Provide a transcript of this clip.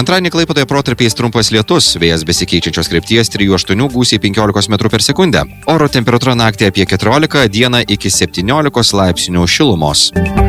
Antradienį Klaipėdoje protarpiais trumpas lietus, vėjas besikeičiančios krypties 3-8 gūsiai 15 m/s. Oro temperatūra naktį apie 14, dieną iki 17 laipsnių šilumos.